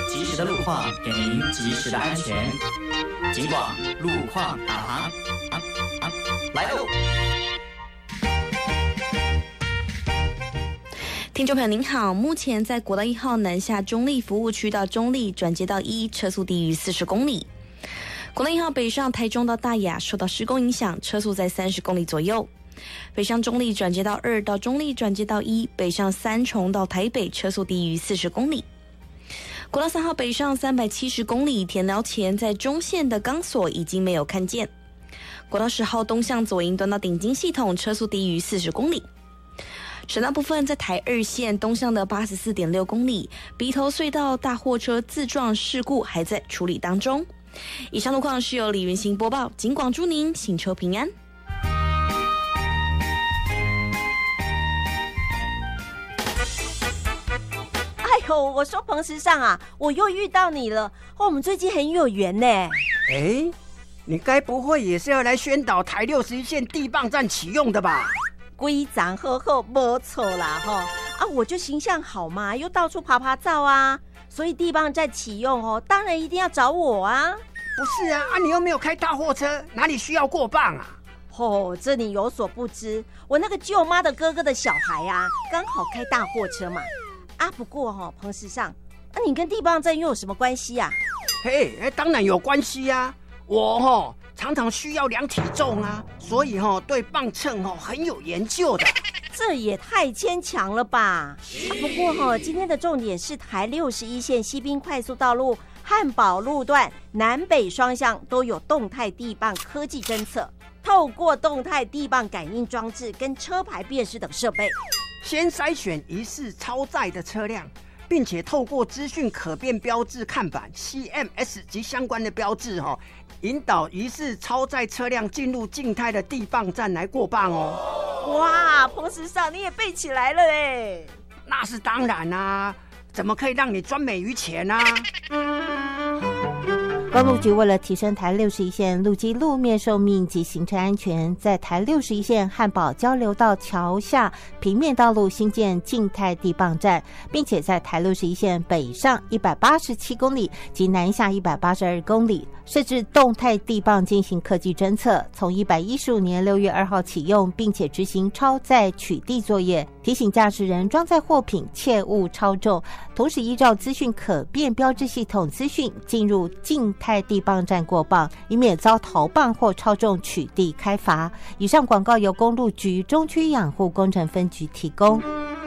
及时的路况，给您及时的安全。警广路况导航，来喽！ 听众朋友您好，目前在国道1号南下中立服务区到中立转接到1，车速低于40公里。国道1号北上台中到大雅受到施工影响，车速在30公里左右。北上中立转接到2到中立转接到1，北上三重到台北车速低于40公里。国道3号北上370公里，田寮前在中线的钢索已经没有看见。国道10号东向左营端到顶金系统车速低于40公里。省道部分，在台2线东向的84.6公里，鼻头隧道大货车自撞事故还在处理当中。以上路况是由李云行播报，警广祝您行车平安。 哎呦，我说彭时尚啊，我又遇到你了，我们最近很有缘呢。 哎，你该不会也是要来宣导台61线地磅站启用的吧？ 规章好好，没错啦哈！啊，我就形象好嘛，又到处爬照啊，所以地磅站启用哦，当然一定要找我啊。 不是啊，你又没有开大货车，哪里需要过磅啊？ 哦，这你有所不知，我那个舅妈的哥哥的小孩啊，刚好开大货车嘛。啊，不过彭时尚，你跟地磅站又有什么关系啊？ 嘿，当然有关系啊，我常常需要量体重啊，所以对磅秤很有研究的。 这也太牵强了吧！不过今天的重点是台61线西滨快速道路汉宝路段南北双向都有动态地磅科技侦测，透过动态地磅感应装置跟车牌辨识等设备， 先筛选疑似超载的车辆，并且透过资讯可变标志看板 CMS 及相关的标志引导疑似超载车辆进入静态的地磅站来过磅哦。 哇，彭时尚你也背起来了哎！ 那是当然啊，怎么可以让你专美于前啊？ 公路局为了提升台61线路基路面寿命及行车安全，在台61线汉宝交流道桥下平面道路新建静态地磅站，并且在台61线北上187公里及南下182公里设置动态地磅进行科技侦测，从115年6月2号启用，并且执行超载取缔作业，提醒驾驶人装载货品切勿超重，同时依照资讯可变标志系统资讯进入静态地磅站过磅，以免遭逃磅或超重取缔开罚。以上广告由公路局中区养护工程分局提供。